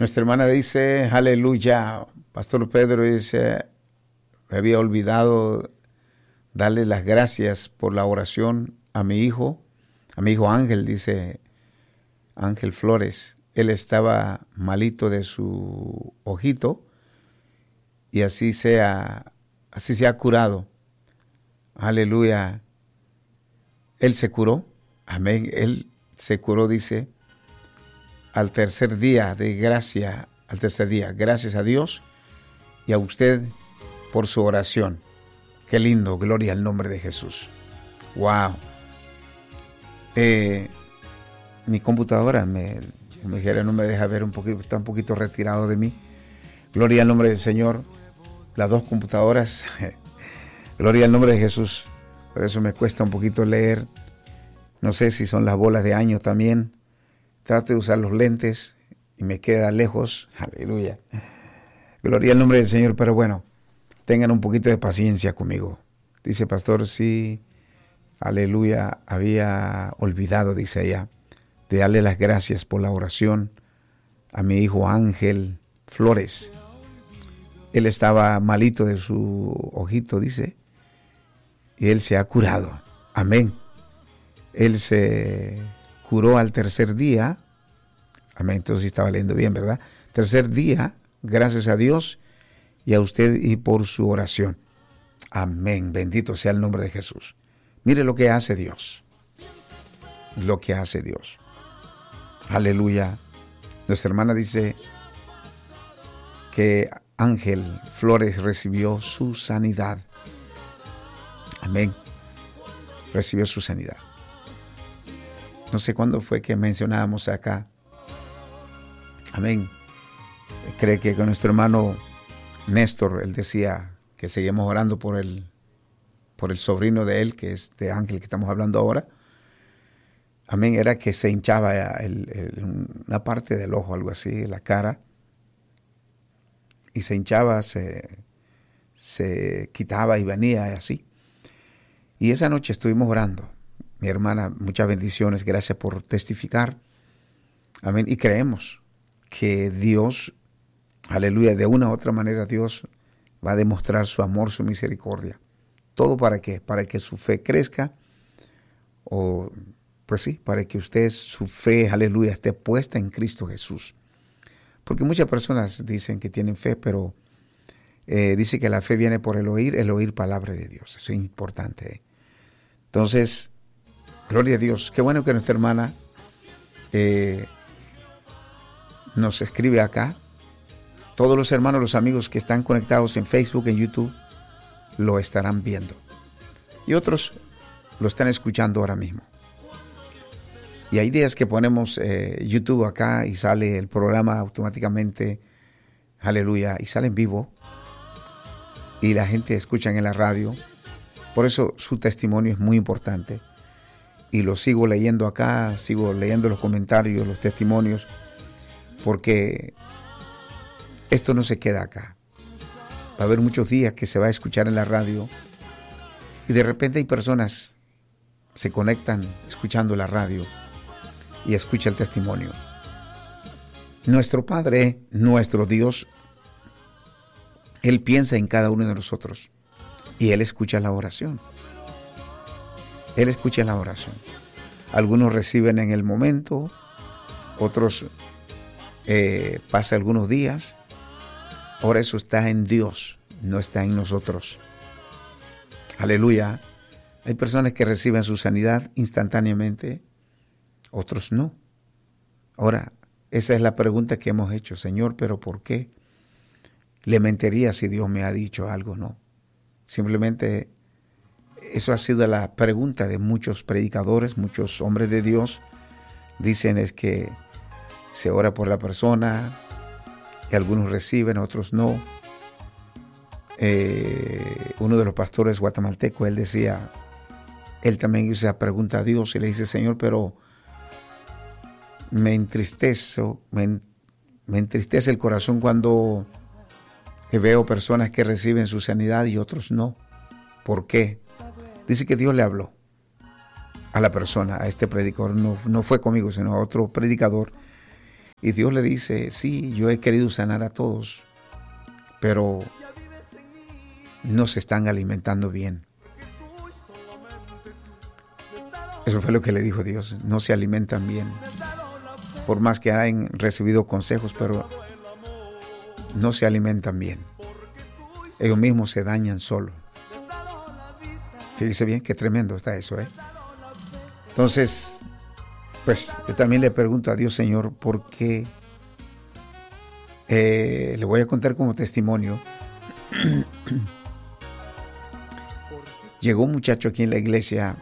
Nuestra hermana dice, aleluya. Pastor Pedro dice, me había olvidado darle las gracias por la oración a mi hijo Ángel, dice Ángel Flores. Él estaba malito de su ojito y así se ha curado. Aleluya. Él se curó. Amén. Él se curó, dice, al tercer día. Gracias a Dios y a usted por su oración. Qué lindo, gloria al nombre de Jesús. Wow. Mi computadora como dijera, no me deja ver está un poquito retirado de mí. Gloria al nombre del Señor. Las dos computadoras. Gloria al nombre de Jesús. Por eso me cuesta un poquito leer. No sé si son las bolas de año también. Trato de usar los lentes y me queda lejos. Aleluya. Gloria al nombre del Señor. Pero bueno, tengan un poquito de paciencia conmigo. Dice pastor, sí, aleluya, había olvidado, dice ella, de darle las gracias por la oración a mi hijo Ángel Flores. Él estaba malito de su ojito, dice, y él se ha curado. Amén. Él se curó al tercer día. Amén. Entonces estaba leyendo bien, ¿verdad? Tercer día, gracias a Dios y a usted y por su oración. Amén. Bendito sea el nombre de Jesús. Mire lo que hace Dios. Lo que hace Dios. Aleluya. Nuestra hermana dice que Ángel Flores recibió su sanidad. Amén. Recibió su sanidad. No sé cuándo fue que mencionábamos acá. Amén. Cree que con nuestro hermano Néstor, él decía que seguimos orando por el sobrino de él, que es de Ángel que estamos hablando ahora. Amén. Era que se hinchaba una parte del ojo, algo así, la cara. Y se hinchaba, se quitaba y venía así. Y esa noche estuvimos orando. Mi hermana, muchas bendiciones, gracias por testificar. Amén. Y creemos que Dios, aleluya, de una u otra manera Dios va a demostrar su amor, su misericordia. ¿Todo para qué? Para que su fe crezca. O, pues sí, para que su fe, aleluya, esté puesta en Cristo Jesús. Porque muchas personas dicen que tienen fe, pero dice que la fe viene por el oír palabra de Dios. Eso es importante. Entonces, gloria a Dios. Qué bueno que nuestra hermana nos escribe acá. Todos los hermanos, los amigos que están conectados en Facebook, en YouTube, lo estarán viendo. Y otros lo están escuchando ahora mismo. Y hay días que ponemos YouTube acá y sale el programa automáticamente, aleluya, y sale en vivo. Y la gente escucha en la radio. Por eso su testimonio es muy importante. Y lo sigo leyendo acá, sigo leyendo los comentarios, los testimonios, porque esto no se queda acá. Va a haber muchos días que se va a escuchar en la radio y de repente hay personas que se conectan escuchando la radio y escucha el testimonio. Nuestro Padre, nuestro Dios, Él piensa en cada uno de nosotros y Él escucha la oración. Él escucha la oración. Algunos reciben en el momento, otros pasa algunos días. Ahora eso está en Dios, no está en nosotros. Aleluya. Hay personas que reciben su sanidad instantáneamente, otros no. Ahora, esa es la pregunta que hemos hecho. Señor, ¿pero por qué? Le mentiría si Dios me ha dicho algo, no. Simplemente eso ha sido la pregunta de muchos predicadores, muchos hombres de Dios. Dicen es que se ora por la persona, y algunos reciben, otros no. Uno de los pastores guatemaltecos, él decía, él también hizo esa pregunta a Dios y le dice, Señor, pero me entristece el corazón cuando veo personas que reciben su sanidad y otros no. ¿Por qué? Dice que Dios le habló a la persona, a este predicador, no fue conmigo, sino a otro predicador, Y Dios le dice, sí, yo he querido sanar a todos, pero no se están alimentando bien. Eso fue lo que le dijo Dios, no se alimentan bien. Por más que hayan recibido consejos, pero no se alimentan bien. Ellos mismos se dañan solos. Fíjese bien, qué tremendo está eso, ¿eh? Entonces, pues yo también le pregunto a Dios, Señor, ¿por qué? Le voy a contar como testimonio. Llegó un muchacho aquí en la iglesia,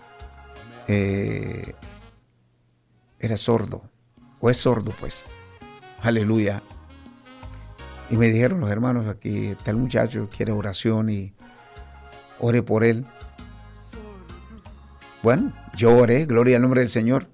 era sordo, o es sordo pues, aleluya. Y me dijeron los hermanos, aquí tal muchacho quiere oración y ore por él. Bueno, yo oré, gloria al nombre del Señor.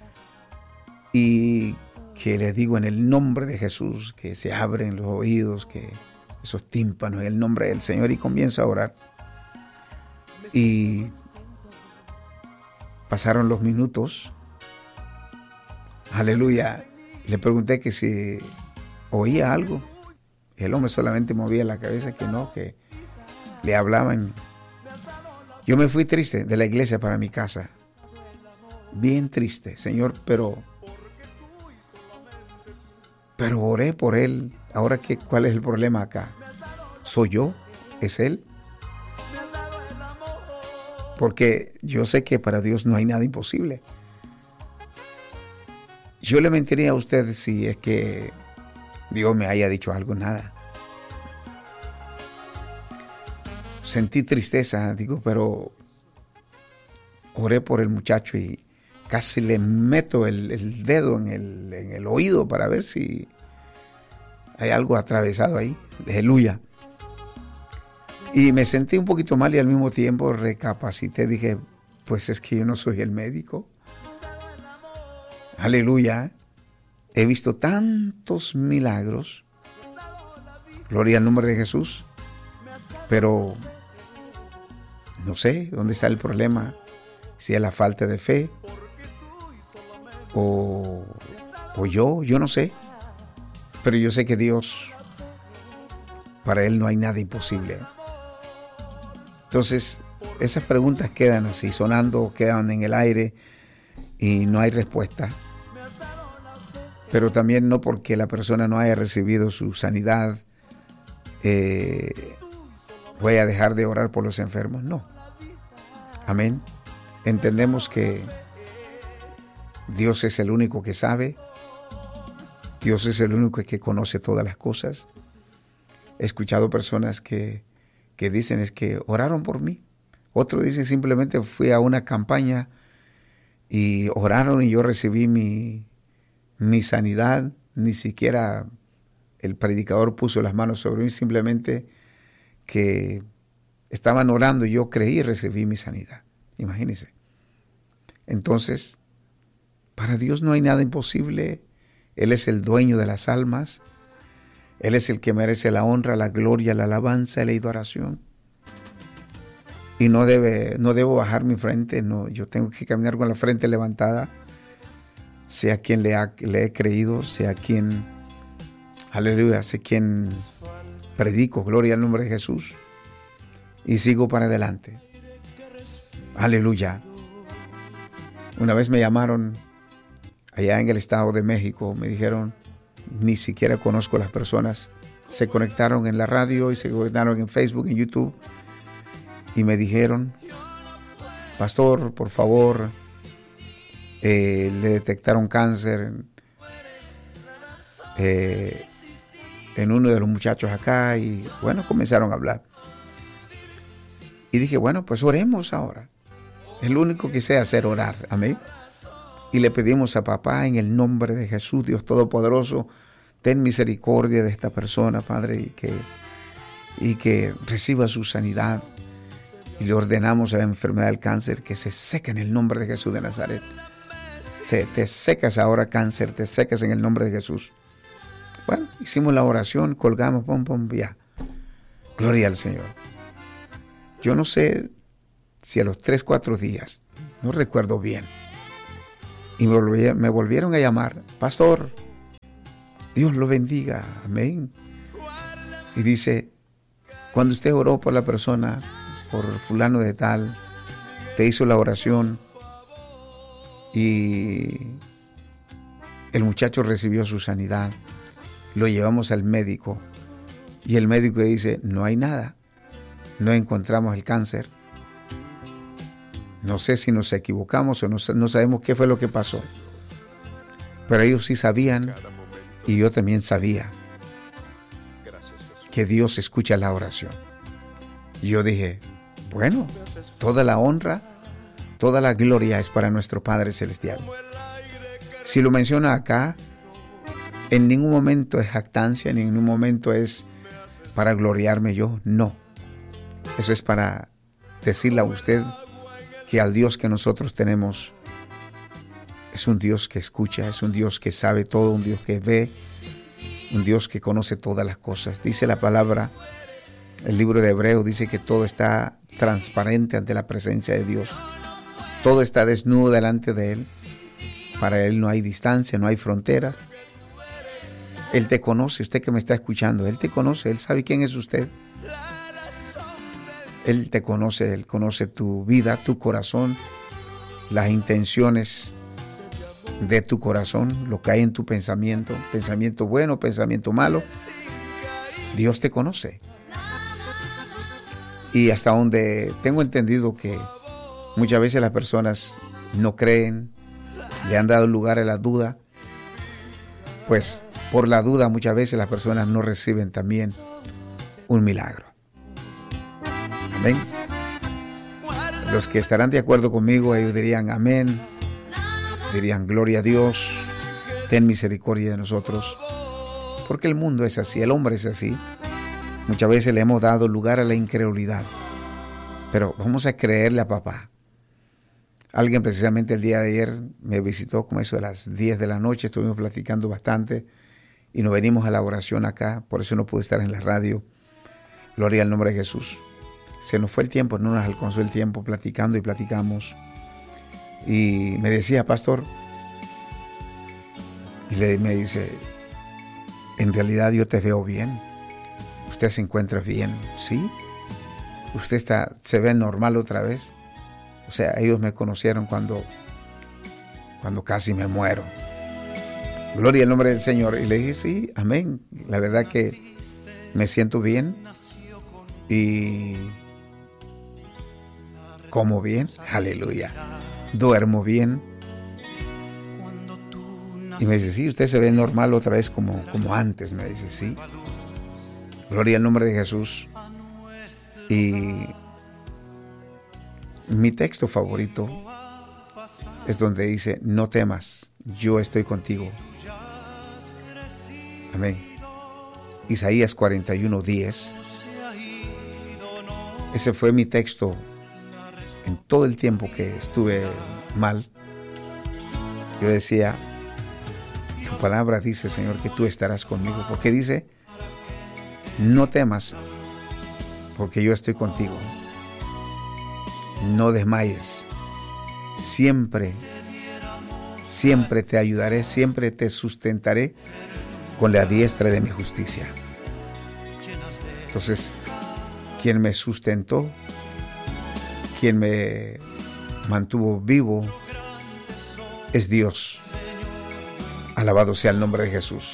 Y que le digo en el nombre de Jesús, que se abren los oídos, que esos tímpanos en el nombre del Señor, y comienza a orar. Y pasaron los minutos, aleluya, le pregunté que si oía algo. El hombre solamente movía la cabeza, que no, que le hablaban. Yo me fui triste de la iglesia para mi casa, bien triste, Señor, pero oré por él. Ahora, ¿cuál es el problema acá? ¿Soy yo? ¿Es él? Porque yo sé que para Dios no hay nada imposible. Yo le mentiría a usted si es que Dios me haya dicho algo, nada. Sentí tristeza, digo, pero oré por el muchacho y casi le meto el dedo en el oído para ver si hay algo atravesado ahí. Aleluya. Y me sentí un poquito mal y al mismo tiempo recapacité. Dije, pues es que yo no soy el médico. Aleluya. He visto tantos milagros. Gloria al nombre de Jesús. Pero no sé dónde está el problema. Si es la falta de fe. O yo no sé. Pero yo sé que Dios, para Él no hay nada imposible. Entonces, esas preguntas quedan así, sonando, quedan en el aire y no hay respuesta. Pero también no porque la persona no haya recibido su sanidad, voy a dejar de orar por los enfermos. No. Amén. Entendemos que Dios es el único que sabe. Dios es el único que conoce todas las cosas. He escuchado personas que dicen es que oraron por mí. Otros dicen simplemente fui a una campaña y oraron y yo recibí mi sanidad. Ni siquiera el predicador puso las manos sobre mí, simplemente que estaban orando y yo creí y recibí mi sanidad. Imagínense. Entonces, para Dios no hay nada imposible. Él es el dueño de las almas. Él es el que merece la honra, la gloria, la alabanza y la adoración. Y no debo bajar mi frente, no, yo tengo que caminar con la frente levantada, sea quien le he creído, sea quien, aleluya, sea quien predico, gloria al nombre de Jesús, y sigo para adelante. Aleluya. Una vez me llamaron allá en el Estado de México, me dijeron, ni siquiera conozco a las personas, se conectaron en la radio y se conectaron en Facebook, en YouTube, y me dijeron, pastor, por favor, le detectaron cáncer en uno de los muchachos acá, y bueno, comenzaron a hablar. Y dije, bueno, pues oremos ahora. Es lo único que sé hacer, orar, amén. Y le pedimos a papá en el nombre de Jesús, Dios Todopoderoso, ten misericordia de esta persona, Padre, y que reciba su sanidad. Y le ordenamos a la enfermedad del cáncer que se seque en el nombre de Jesús de Nazaret. Te secas ahora, cáncer, te secas en el nombre de Jesús. Bueno, hicimos la oración, colgamos, ya. Gloria al Señor. Yo no sé si a los 3-4 días, no recuerdo bien, y me volvieron a llamar, pastor, Dios lo bendiga. Amén. Y dice, cuando usted oró por la persona, por fulano de tal, te hizo la oración y el muchacho recibió su sanidad, lo llevamos al médico y el médico dice, no hay nada, no encontramos el cáncer. No sé si nos equivocamos o no sabemos qué fue lo que pasó, pero ellos sí sabían y yo también sabía que Dios escucha la oración. Y yo dije, bueno, toda la honra, toda la gloria es para nuestro Padre Celestial. Si lo menciona acá, en ningún momento es jactancia, en ningún momento es para gloriarme yo, no. Eso es para decirle a usted que al Dios que nosotros tenemos es un Dios que escucha, es un Dios que sabe todo, un Dios que ve, un Dios que conoce todas las cosas. Dice la palabra, el libro de Hebreos dice que todo está transparente ante la presencia de Dios. Todo está desnudo delante de Él. Para Él no hay distancia, no hay fronteras. Él te conoce, usted que me está escuchando, Él te conoce, Él sabe quién es usted. Él te conoce, Él conoce tu vida, tu corazón, las intenciones de tu corazón, lo que hay en tu pensamiento bueno, pensamiento malo. Dios te conoce. Y hasta donde tengo entendido que muchas veces las personas no creen, le han dado lugar a la duda, pues por la duda muchas veces las personas no reciben también un milagro. Amén. Los que estarán de acuerdo conmigo, ellos dirían amén, dirían gloria a Dios, ten misericordia de nosotros, porque el mundo es así, el hombre es así. Muchas veces le hemos dado lugar a la incredulidad, pero vamos a creerle a papá. Alguien precisamente el día de ayer me visitó como eso de las 10 de la noche, estuvimos platicando bastante y nos venimos a la oración acá, por eso no pude estar en la radio. Gloria al nombre de Jesús. Se nos fue el tiempo, no nos alcanzó el tiempo platicando y platicamos. Y me decía, pastor, y me dice, en realidad yo te veo bien. Usted se encuentra bien, ¿sí? Usted se ve normal otra vez. O sea, ellos me conocieron cuando casi me muero. Gloria al nombre del Señor. Y le dije, sí, amén. La verdad que me siento bien y como bien, aleluya. Duermo bien. Y me dice, sí, usted se ve normal otra vez como antes. Me dice, sí. Gloria al nombre de Jesús. Y mi texto favorito es donde dice, no temas, yo estoy contigo. Amén. Isaías 41:10. Ese fue mi texto en todo el tiempo que estuve mal. Yo decía, tu palabra dice, Señor, que tú estarás conmigo. Porque dice, no temas, porque yo estoy contigo. No desmayes. Siempre te ayudaré, siempre te sustentaré con la diestra de mi justicia. Entonces, quien me sustentó, quien me mantuvo vivo, es Dios. Alabado sea el nombre de Jesús.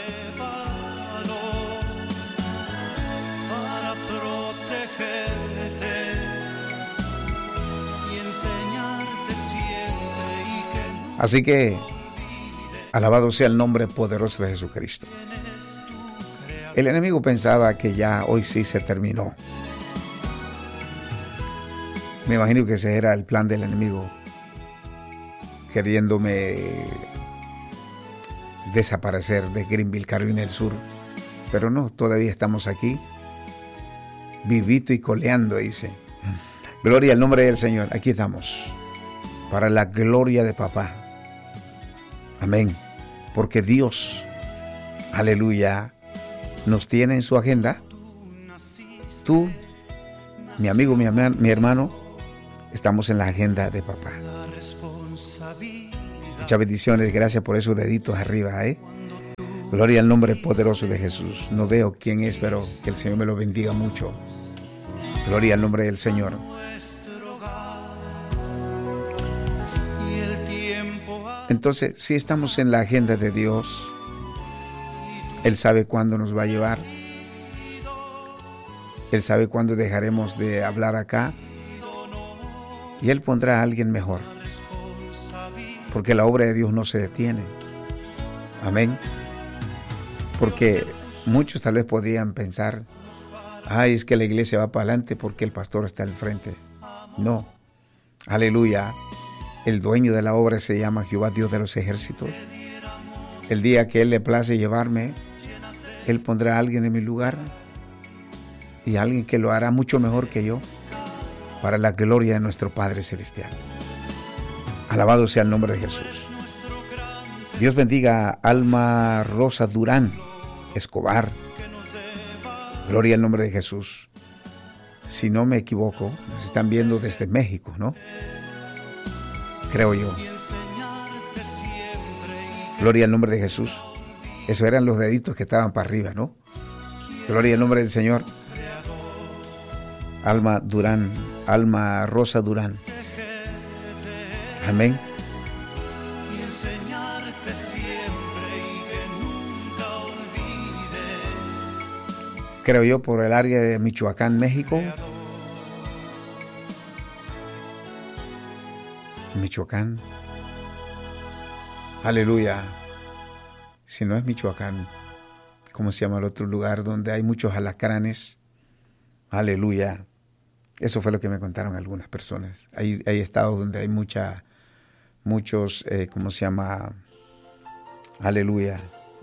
Así que, alabado sea el nombre poderoso de Jesucristo. El enemigo pensaba que ya hoy sí se terminó. Me imagino que ese era el plan del enemigo, queriéndome desaparecer de Greenville, Carolina del Sur. Pero no, todavía estamos aquí, vivito y coleando, dice. Gloria al nombre del Señor. Aquí estamos, para la gloria de papá. Amén. Porque Dios, aleluya, nos tiene en su agenda. Tú, mi amigo, mi hermano, estamos en la agenda de papá. Muchas bendiciones, gracias por esos deditos arriba, Gloria al nombre poderoso de Jesús. No veo quién es, pero que el Señor me lo bendiga mucho. Gloria al nombre del Señor. Entonces, si estamos en la agenda de Dios, Él sabe cuándo nos va a llevar. Él sabe cuándo dejaremos de hablar acá. Y Él pondrá a alguien mejor. Porque la obra de Dios no se detiene. Amén. Porque muchos tal vez podrían pensar, ay, es que la iglesia va para adelante porque el pastor está al frente. No. Aleluya. El dueño de la obra se llama Jehová Dios de los ejércitos. El día que Él le place llevarme, Él pondrá a alguien en mi lugar y alguien que lo hará mucho mejor que yo para la gloria de nuestro Padre Celestial. Alabado sea el nombre de Jesús. Dios bendiga a Alma Rosa Durán Escobar. Gloria al nombre de Jesús. Si no me equivoco, nos están viendo desde México, ¿no? Creo yo. Gloria al nombre de Jesús. Esos eran los deditos que estaban para arriba, ¿no? Gloria al nombre del Señor. Alma Durán, Alma Rosa Durán. Amén. Creo yo por el área de Michoacán, México. Michoacán. Aleluya. Si no es Michoacán, ¿cómo se llama el otro lugar donde hay muchos alacranes? Aleluya. Eso fue lo que me contaron algunas personas. Hay estados donde hay muchos, ¿cómo se llama? Aleluya.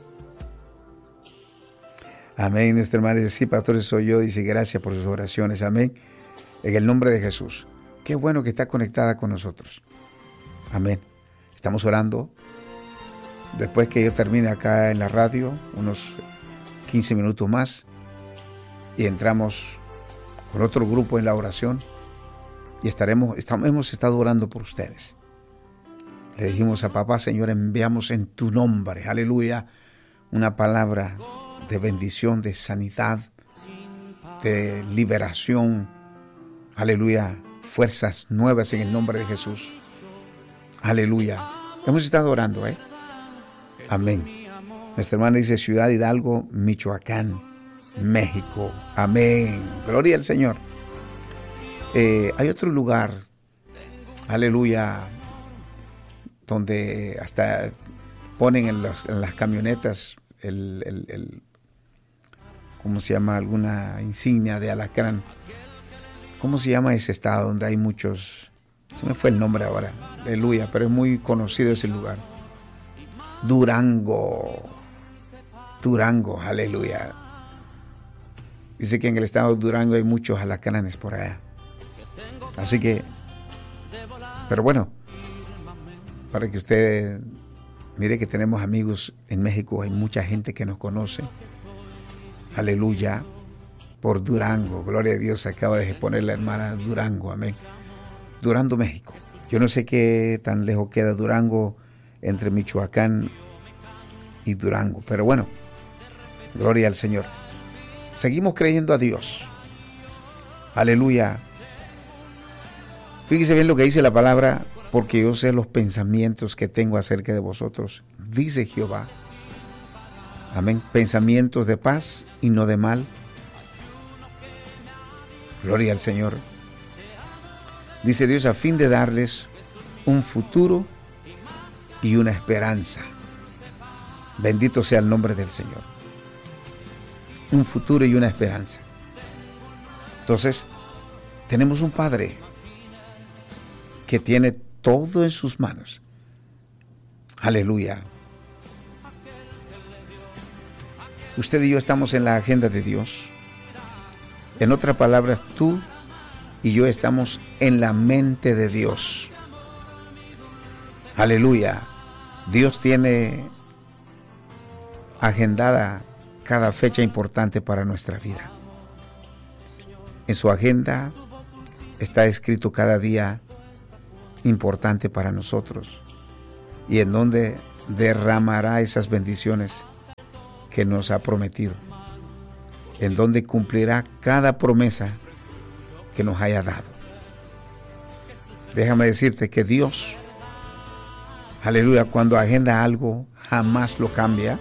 Amén. Nuestra hermana dice, sí, pastor, soy yo. Dice, gracias por sus oraciones. Amén. En el nombre de Jesús. Qué bueno que está conectada con nosotros. Amén. Estamos orando. Después que yo termine acá en la radio, unos 15 minutos más, y entramos con otro grupo en la oración, y hemos estado orando por ustedes. Le dijimos a papá, Señor, enviamos en tu nombre, aleluya, una palabra de bendición, de sanidad, de liberación, aleluya, fuerzas nuevas en el nombre de Jesús. Aleluya. Hemos estado orando, Amén. Nuestra hermana dice Ciudad Hidalgo, Michoacán, México. Amén. Gloria al Señor. Hay otro lugar, aleluya, donde hasta ponen en las camionetas ¿cómo se llama? Alguna insignia de alacrán. ¿Cómo se llama ese estado donde hay muchos? Se me fue el nombre ahora. Aleluya, pero es muy conocido ese lugar. Durango, aleluya. Dice que en el estado de Durango hay muchos alacranes por allá. Así que, pero bueno, para que usted mire que tenemos amigos en México, hay mucha gente que nos conoce. Aleluya, por Durango, gloria a Dios, acaba de exponer la hermana Durango, amén. Durango, México. Yo no sé qué tan lejos queda Durango entre Michoacán y Durango, pero bueno, gloria al Señor. Seguimos creyendo a Dios. Aleluya. Fíjese bien lo que dice la palabra, porque yo sé los pensamientos que tengo acerca de vosotros, dice Jehová. Amén. Pensamientos de paz y no de mal. Gloria al Señor. Dice Dios, a fin de darles un futuro y una esperanza. Bendito sea el nombre del Señor. Un futuro y una esperanza. Entonces, tenemos un Padre que tiene todo en sus manos. Aleluya. Usted y yo estamos en la agenda de Dios. En otras palabras, tú y yo estamos en la mente de Dios. Aleluya. Dios tiene agendada cada fecha importante para nuestra vida. En su agenda está escrito cada día importante para nosotros y en donde derramará esas bendiciones que nos ha prometido, en donde cumplirá cada promesa que nos haya dado. Déjame decirte que Dios, aleluya, cuando agenda algo, jamás lo cambia.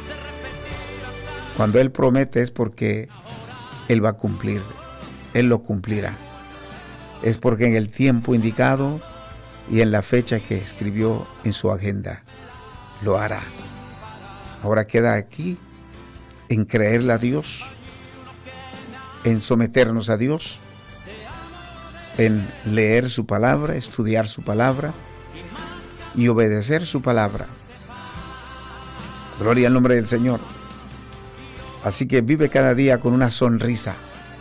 Cuando Él promete es porque Él va a cumplir, Él lo cumplirá. Es porque en el tiempo indicado y en la fecha que escribió en su agenda, lo hará. Ahora queda aquí en creerle a Dios, en someternos a Dios, en leer su palabra, estudiar su palabra y obedecer su palabra. Gloria al nombre del Señor. Así que vive cada día con una sonrisa.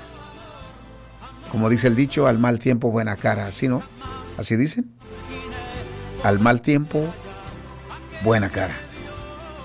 Como dice el dicho, al mal tiempo buena cara. ¿Así no? ¿Así dicen? Al mal tiempo buena cara.